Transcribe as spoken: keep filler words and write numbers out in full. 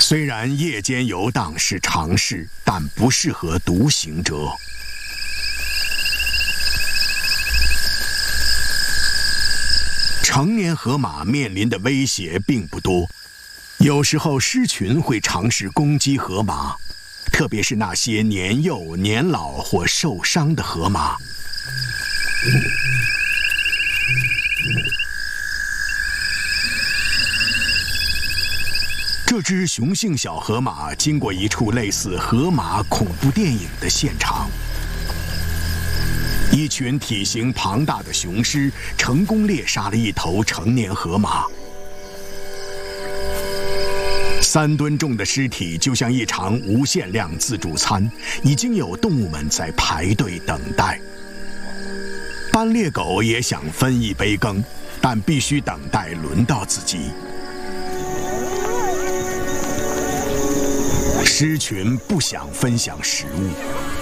虽然夜间游荡是常事，但不适合独行者。成年河马面临的威胁并不多，有时候狮群会尝试攻击河马，特别是那些年幼、年老或受伤的河马。这只雄性小河马经过一处类似河马恐怖电影的现场，一群体型庞大的雄狮成功猎杀了一头成年河马。三吨重的尸体就像一场无限量自助餐，已经有动物们在排队等待。斑鬣狗也想分一杯羹，但必须等待轮到自己。狮群不想分享食物，